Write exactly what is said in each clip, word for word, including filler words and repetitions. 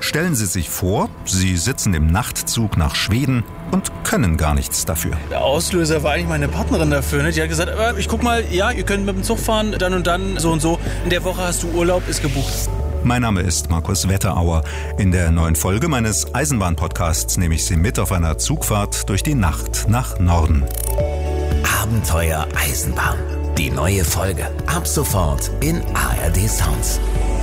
Stellen Sie sich vor, Sie sitzen im Nachtzug nach Schweden und können gar nichts dafür. Der Auslöser war eigentlich meine Partnerin dafür. Ne? Die hat gesagt, ich guck mal, ja, ihr könnt mit dem Zug fahren, dann und dann, so und so. In der Woche hast du Urlaub, ist gebucht. Mein Name ist Markus Wetterauer. In der neuen Folge meines Eisenbahn-Podcasts nehme ich Sie mit auf einer Zugfahrt durch die Nacht nach Norden. Abenteuer Eisenbahn. Die neue Folge. Ab sofort in A R D Sounds.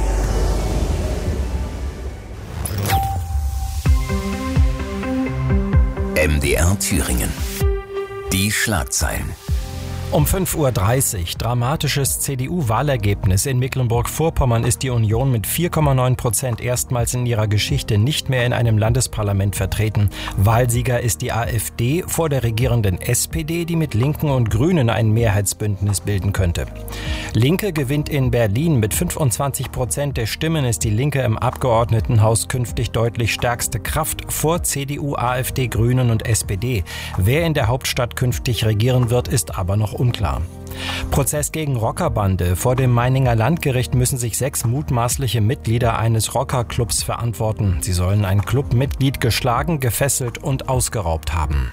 M D R Thüringen. Die Schlagzeilen. Um fünf Uhr dreißig, dramatisches C D U-Wahlergebnis. In Mecklenburg-Vorpommern ist die Union mit vier Komma neun Prozent erstmals in ihrer Geschichte nicht mehr in einem Landesparlament vertreten. Wahlsieger ist die AfD vor der regierenden S P D, die mit Linken und Grünen ein Mehrheitsbündnis bilden könnte. Linke gewinnt in Berlin. Mit fünfundzwanzig Prozent der Stimmen ist die Linke im Abgeordnetenhaus künftig deutlich stärkste Kraft vor C D U, AfD, Grünen und S P D. Wer in der Hauptstadt künftig regieren wird, ist aber noch unklar. Prozess gegen Rockerbande. Vor dem Meininger Landgericht müssen sich sechs mutmaßliche Mitglieder eines Rockerclubs verantworten. Sie sollen ein Clubmitglied geschlagen, gefesselt und ausgeraubt haben.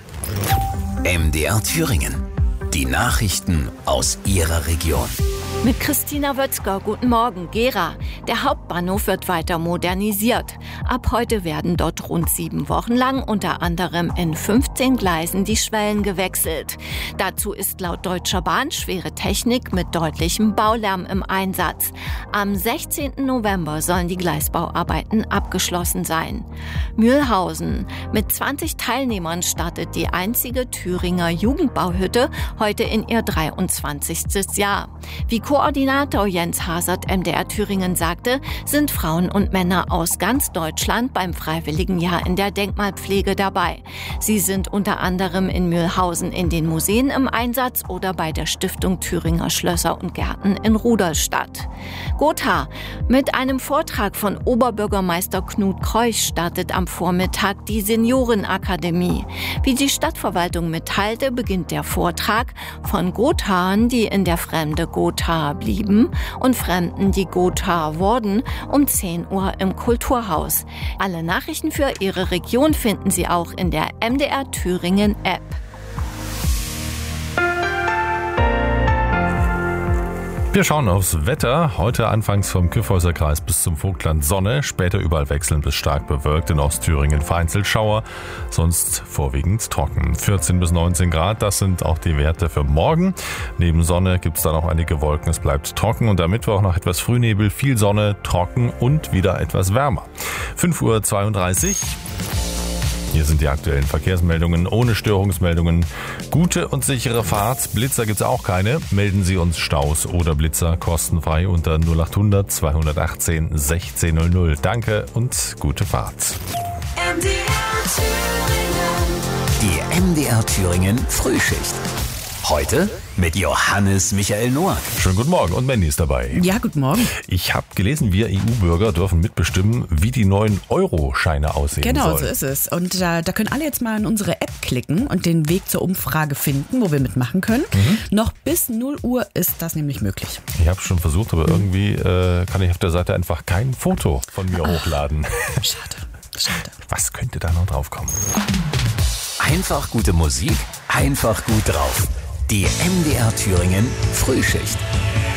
M D R Thüringen. Die Nachrichten aus Ihrer Region. Mit Christina Wötzger, guten Morgen, Gera. Der Hauptbahnhof wird weiter modernisiert. Ab heute werden dort rund sieben Wochen lang unter anderem in fünfzehn Gleisen die Schwellen gewechselt. Dazu ist laut Deutscher Bahn schwere Technik mit deutlichem Baulärm im Einsatz. Am sechzehnten November sollen die Gleisbauarbeiten abgeschlossen sein. Mühlhausen. Mit zwanzig Teilnehmern startet die einzige Thüringer Jugendbauhütte heute in ihr dreiundzwanzigstes Jahr. Wie Koordinator Jens Hasert M D R Thüringen sagte, sind Frauen und Männer aus ganz Deutschland beim Freiwilligenjahr in der Denkmalpflege dabei. Sie sind unter anderem in Mühlhausen in den Museen im Einsatz oder bei der Stiftung Thüringer Schlösser und Gärten in Rudolstadt. Gotha. Mit einem Vortrag von Oberbürgermeister Knut Kreuch startet am Vormittag die Seniorenakademie. Wie die Stadtverwaltung mitteilte, beginnt der Vortrag von Gothaern, die in der Fremde Gotha blieben, und Fremden, die Gotha wurden, um zehn Uhr im Kulturhaus. Alle Nachrichten für Ihre Region finden Sie auch in der M D R Thüringen App. Wir schauen aufs Wetter. Heute anfangs vom Kyffhäuser Kreis bis zum Vogtland Sonne, später überall wechselnd bis stark bewölkt, in Ostthüringen vereinzelt Schauer, sonst vorwiegend trocken. vierzehn bis neunzehn Grad, das sind auch die Werte für morgen. Neben Sonne gibt es dann auch einige Wolken, es bleibt trocken und am Mittwoch noch etwas Frühnebel, viel Sonne, trocken und wieder etwas wärmer. fünf Uhr zweiunddreißig. Hier sind die aktuellen Verkehrsmeldungen ohne Störungsmeldungen. Gute und sichere Fahrt. Blitzer gibt's auch keine. Melden Sie uns Staus oder Blitzer kostenfrei unter null acht hundert zweihundertachtzehn sechzehn null null. Danke und gute Fahrt. M D R Thüringen. Die M D R Thüringen Frühschicht. Heute mit Johannes Michael Noack. Schönen guten Morgen und Mandy ist dabei. Ja, guten Morgen. Ich habe gelesen, wir E U-Bürger dürfen mitbestimmen, wie die neuen Euro-Scheine aussehen Genau, sollen. so ist es. Und da, da können alle jetzt mal in unsere App klicken und den Weg zur Umfrage finden, wo wir mitmachen können. Mhm. Noch bis null Uhr ist das nämlich möglich. Ich habe schon versucht, aber irgendwie äh, kann ich auf der Seite einfach kein Foto von mir Ach, hochladen. Schade, schade. Was könnte da noch drauf kommen? Einfach gute Musik, einfach gut drauf. Die M D R Thüringen Frühschicht.